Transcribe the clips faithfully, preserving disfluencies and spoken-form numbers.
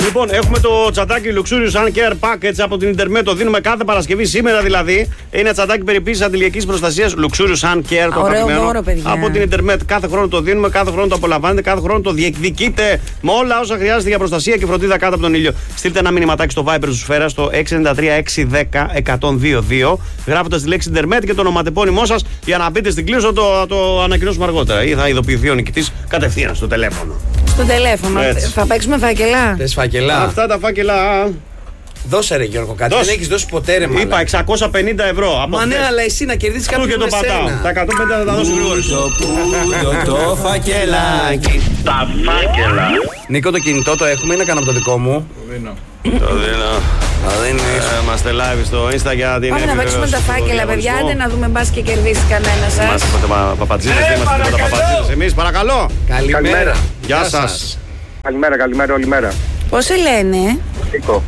Λοιπόν, έχουμε το τσαντάκι Luxurious Sun Care Pack έτσι από την Intermet. Το δίνουμε κάθε Παρασκευή, σήμερα δηλαδή. Είναι τσαντάκι περιποίησης αντιλιακής προστασίας Luxurious Sun Care. Το αγαπημένο από την Intermet. Κάθε χρόνο το δίνουμε, κάθε χρόνο το απολαμβάνετε, κάθε χρόνο το διεκδικείτε με όλα όσα χρειάζεται για προστασία και φροντίδα κάτω από τον ήλιο. Στείλτε ένα μηνυματάκι στο Viber του Σφαίρα στο έξι εννιά τρία έξι ένα μηδέν ένα μηδέν δύο δύο, γράφοντας τη λέξη Intermet και το ονοματεπώνυμό σας για να μπείτε στην κλήρωση. Το, το ανακοινώσουμε αργότερα ή θα ειδοποιηθεί ο νικητής κατευθείαν στο τηλέφωνο. Στο τηλέφωνο. Έτσι. Θα παίξουμε φάκελα. Θες φάκελα. Αυτά τα φάκελα. Δώσε ρε Γιώργο κάτι. Δώσε. Δεν έχεις δώσει ποτέ ρε μάλλον. Είπα εξακόσια πενήντα ευρώ. Μα ναι, αλλά εσύ να κερδίσεις κάποιο και το πατάω. Τα εκατόν πενήντα θα τα δώσω γρήγορα. Το φακελάκι. Τα φάκελα. Νίκο, το κινητό το έχουμε ή να κάνω από το δικό μου? Το δίνω. Το δίνω. Είμαστε live στο Insta για την. Πάμε να παίξουμε τα φάκελα, παιδιά. Άντε να δούμε μπας και κερδίσει κανένα σας. Είμαστε παπατζίδες, δεν είμαστε τίποτα παπατζίδες εμείς. Παρακαλώ. Καλημέρα. Γεια σας. Καλημέρα, καλημέρα, όλη μέρα. Πώς σε λένε? Νίκο.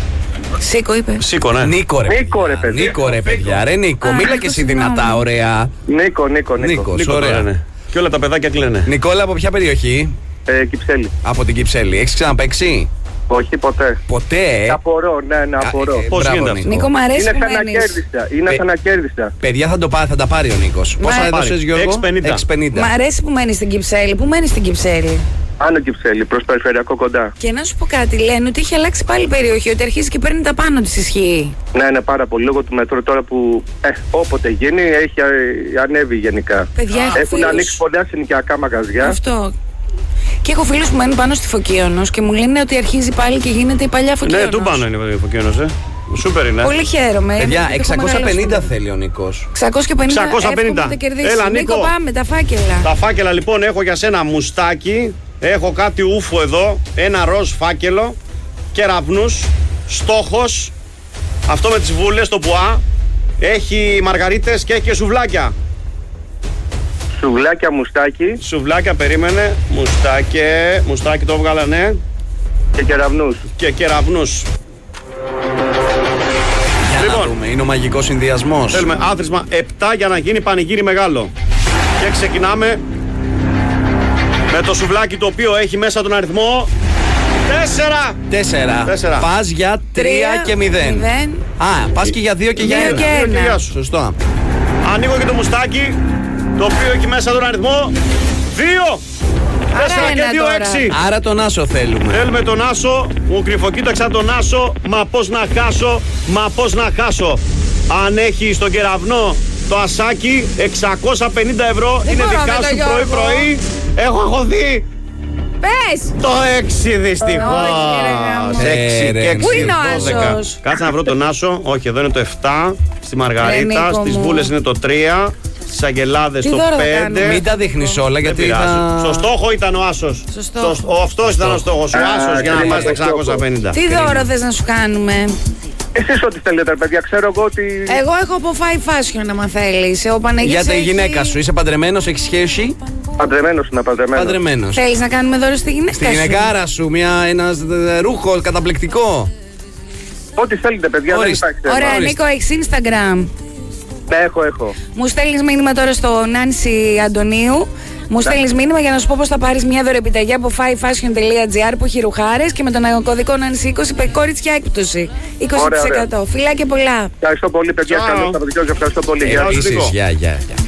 Σίκο είπε. Σίκο, ναι. Νίκο ρε. Νίκο ρε παιδιά. Νίκο ρε παιδιά. Ρε Νίκο, Α, μίλα Νίκο, και εσύ συγγνώμη. δυνατά, ωραία. Νίκο, Νίκο, Νίκο. Νίκος, ωραία. Ναι. Και όλα τα παιδάκια κλαίνε. Νικόλα, από ποια περιοχή? Ε, Κυψέλη. Από την Κυψέλη. Έχεις ξαναπαίξει? Όχι ποτέ. Ποτέ, ε. Απορώ, ναι, ναι, απορώ. Ε, Πώς μπράβο, γίνεται Νίκο. Νίκο, μ' αρέσει Είναι που σαν να μένεις. κέρδισα. Είναι Ε, σαν να κέρδισα. Παιδιά θα, το πά, θα τα πάρει ο Νίκος. Πόσα Μα- έδωσες Γιώργο? έξι πενήντα. έξι πενήντα. Μ' αρέσει που μένεις στην Κυψέλη. Πού μένεις στην Κυψέλη? Άνω Κυψέλη, προς περιφερειακό κοντά. Και να σου πω κάτι, λένε ότι έχει αλλάξει πάλι η περιοχή, ότι αρχίζει και παίρνει τα πάνω της, ισχύει? Ναι, ναι, πάρα πολύ. Λόγω του μετρό τώρα που ε, όποτε γίνει έχει ε, ανέβει γενικά. Παιδιά, έχω Έχουν φίλους. ανοίξει πολλά συνοικιακά μαγαζιά. Αυτό. Και έχω φίλους που μένουν πάνω στη Φωκίωνος και μου λένε ότι αρχίζει πάλι και γίνεται η παλιά Φωκίωνος. Ναι, του πάνω είναι ο Φωκίωνος, ε. Σούπερ είναι. Πολύ χαίρομαι. Παιδιά, Έχω εξακόσια πενήντα μεγαλώσει. θέλει ο Νίκος. εξακόσια πενήντα. εξακόσια πενήντα. εύχομαι να τα κερδίσεις. Έλα, Νίκο, Νίκο. πάμε, τα φάκελα. Τα φάκελα λοιπόν έχω για σένα μουστάκι. Έχω κάτι ούφο εδώ. Ένα ροζ φάκελο. Κεραυνούς. Στόχος. Αυτό με τις βούλες, το πουά. Έχει μαργαρίτες και έχει και σουβλάκια. Σουβλάκια, μουστάκι Σουβλάκια, περίμενε. Μουστάκι. Μουστάκι το έβγαλα, ναι. και κεραυνούς. Και κεραυνούς. Για Λοιπόν. να δούμε, είναι ο μαγικός συνδυασμός. Θέλουμε άθροισμα επτά για να γίνει πανηγύρι μεγάλο. Και ξεκινάμε με το σουβλάκι το οποίο έχει μέσα τον αριθμό τέσσερα. Τέσσερα. Τέσσερα. Πας για τρία και μηδέν. μηδέν. Α, πας και για δύο και για Δύο ένα. και ένα. Γεια σου. Σωστό. Ανοίγω και το μουστάκι το οποίο έχει μέσα τον αριθμό δύο. τέσσερα και ένα δύο, τώρα. έξι. Άρα τον Άσο θέλουμε. Θέλουμε τον Άσο, μου κρυφοκοίταξα τον Άσο, μα πώς να χάσω, μα πώς να χάσω. Αν έχει στον κεραυνό το ασάκι, εξακόσια πενήντα ευρώ, Δεν είναι μπορώ δικά με το σου Γιώργο. πρωί-πρωί. Έχω αγχωθεί Πες! το έξι δυστυχώς. Όχι, ρε γάμο. έξι Ε, ρε. και έξι, Πού είναι ο δώδεκα. Άσος? Κάτσε να βρω τον Άσο. Όχι, εδώ είναι το επτά. Στη Μαργαρίτα, Νίκο στις μου. Βούλες είναι το τρία. Στις Αγγελάδες Τι το δώρο θα πέντε. κάνουμε? Μην τα δείχνεις όλα Δεν γιατί πειράζει. θα... Στο στόχο ήταν ο Άσος. Στο στόχο. Στο- ο- Αυτός ήταν ο στόχος. Ο Α, Άσος για να κρίμα, πάει στα το εξακόσια πενήντα. Τι δώρο θες να σου κάνουμε? Εσείς ό,τι θέλετε, ρε παιδιά, ξέρω εγώ ότι. Εγώ έχω από Five Fashion, άμα θέλεις. Ο Παναγής Για τη έχει- γυναίκα σου, είσαι παντρεμένος, έχεις σχέση? Παντρεμένος είναι, παντρεμένος. Παντρεμένος. Θέλεις να κάνουμε δώρο στη γυναίκα Στη σου? γυναικάρα σου, μια, ένας ε, ρούχο καταπληκτικό. Ό,τι θέλετε, παιδιά, δεν Ορίστε. υπάρχει θέμα. Ωραία, Ορίστε. Νίκο, έχεις Instagram? Ναι, έχω, έχω. Μου στέλνεις μήνυμα τώρα στο Νάνση Αντωνίου. Μου στέλνεις μήνυμα για να σου πω πώς θα πάρεις μια δωρεπιταγή από five fashion τελεία gr που έχει ρουχάρες και με τον κωδικό Νάνση είκοσι κορίτσια έκπτωση. είκοσι τοις εκατό. Φιλάκια πολλά. Ευχαριστώ πολύ, παιδιά. Ciao. Καλό Σαββατοκύριακο. Ευχαριστώ πολύ. Γεια σας. Επίσης, Νίκο. γεια, γεια, γεια.